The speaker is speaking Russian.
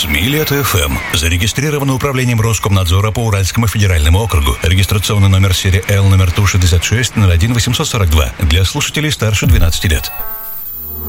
СМИ Лето ФМ. Зарегистрировано управлением Роскомнадзора по Уральскому федеральному округу. Регистрационный номер серии Л номер ТУ 66 01 842 для слушателей старше 12 лет.